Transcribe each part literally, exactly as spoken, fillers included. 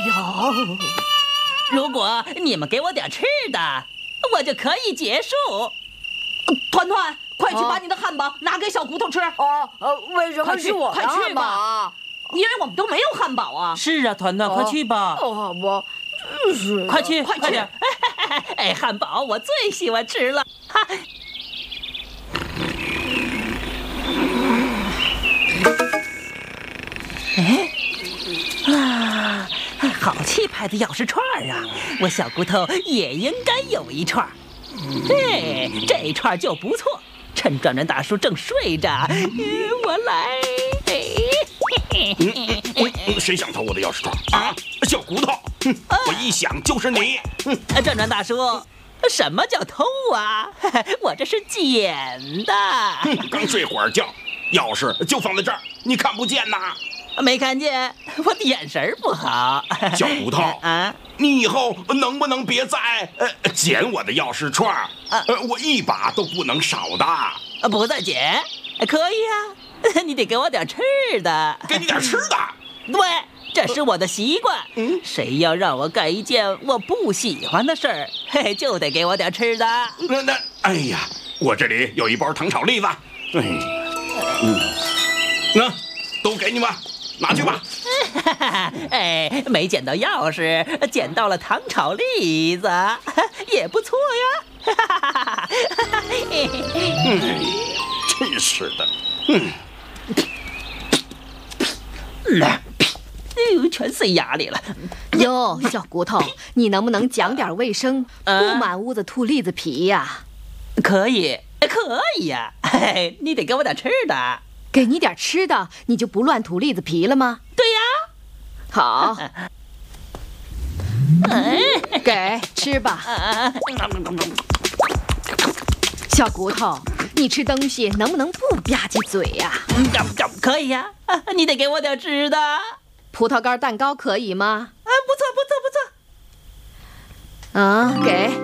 呦，如果你们给我点吃的，我就可以结束。团团，快去把你的汉堡拿给小骨头吃。 哦，呃，为什么是我的汉堡啊？ 因为我们都没有汉堡啊。 是啊，团团，快去吧。 哦，好吧，真是。 快去， 快点！哎，汉堡我最喜欢吃了。哈。哎，啊，好气派的钥匙串啊！我小骨头也应该有一串。嘿，这一串就不错。趁转转大叔正睡着，我来。 嗯嗯，谁想偷我的钥匙串啊？小骨头，哼，我一想就是你。 嗯，转转大叔，什么叫偷啊？我这是捡的。 刚睡会儿觉，钥匙就放在这儿，你看不见呐？ 没看见，我的眼神不好。 小骨头啊， 你以后能不能别再呃捡我的钥匙串儿？呃，我一把都不能少的。 不再捡，可以啊。你得给我点吃的。 给你点吃的？ 对，这是我的习惯。嗯，谁要让我干一件我不喜欢的事儿，嘿，就得给我点吃的。 那那，哎呀，我这里有一包糖炒栗子。哎，嗯，那都给你吧。拿去吧。 哎，没捡到钥匙，捡到了糖炒栗子，也不错呀。 嗯，真是的。嗯， 哎呦，全塞牙里了。 哟，小骨头，你能不能讲点卫生，不满屋子吐栗子皮呀？ 可以，可以呀。嘿，你得给我点吃的。 给你点吃的，你就不乱吐栗子皮了吗？ 对呀。 好，给吃吧。小骨头，你吃东西能不能不吧唧嘴呀？ 嗯，可以呀。你得给我点吃的。 葡萄干蛋糕可以吗？ 啊，不错不错不错。 啊，给。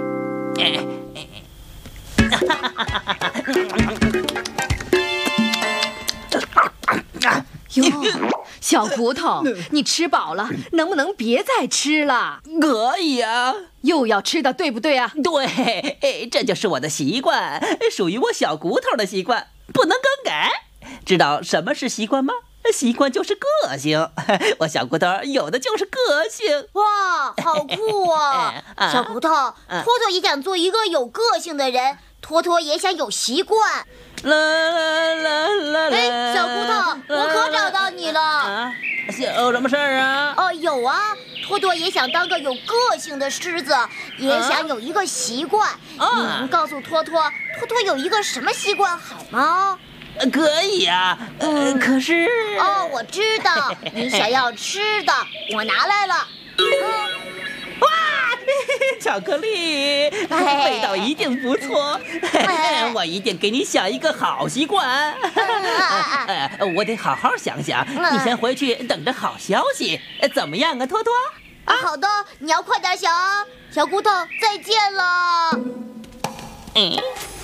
哟，小骨头，你吃饱了，能不能别再吃了？ 可以啊， 又要吃的，对不对啊？ 对，这就是我的习惯，属于我小骨头的习惯，不能更改。知道什么是习惯吗？习惯就是个性，我小骨头有的就是个性。 哇，好酷啊！小骨头，托托也想做一个有个性的人，托托也想有习惯。 啦啦啦啦啦！ 哎，小骨头，我可找到你了。啊， 有什么事儿啊？ 哦，有啊，托托也想当个有个性的狮子，也想有一个习惯。啊，你能告诉托托，托托有一个什么习惯好吗？ 可以啊，呃，可是…… 哦，我知道，你想要吃的，我拿来了。 嗯，哇，巧克力，味道一定不错。我一定给你想一个好习惯。我得好好想想，你先回去等着好消息，怎么样啊，托托？ 啊，好的，你要快点想啊，小骨头，再见了。嗯。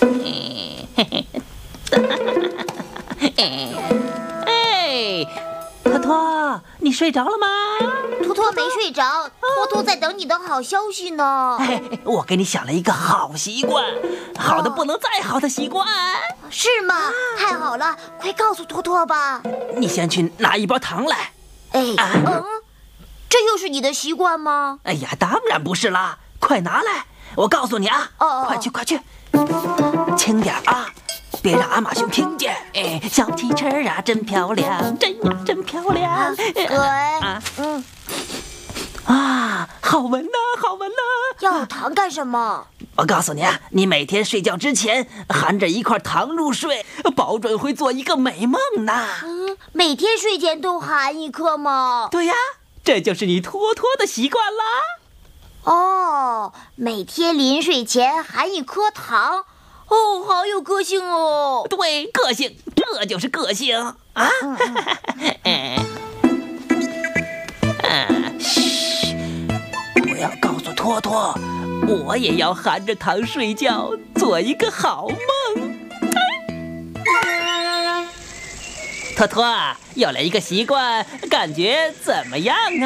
哎，托托，你睡着了吗？ 托托没睡着，托托在等你的好消息呢。 哎，我给你想了一个好习惯，好的不能再好的习惯。 是吗？太好了，快告诉托托吧。 你先去拿一包糖来。 哎，啊、嗯，这又是你的习惯吗？ 哎呀，当然不是啦，快拿来！我告诉你啊， 哦， 快去快去，轻点啊！别让阿玛熊听见！哎，小汽车啊，真漂亮，真呀，真漂亮！ 对， 啊，嗯，啊，好闻呐，好闻呐！ 要糖干什么？ 我告诉你啊，你每天睡觉之前含着一块糖入睡，保准会做一个美梦呢。 嗯，每天睡前都含一颗吗？ 对呀，这就是你托托的习惯啦。 哦，每天临睡前含一颗糖。哦，好有个性哦！ 对，个性，这就是个性啊！嗯嗯，嘘，不要告诉托托，我也要含着糖睡觉，做一个好梦。托托，有了一个习惯，感觉怎么样啊？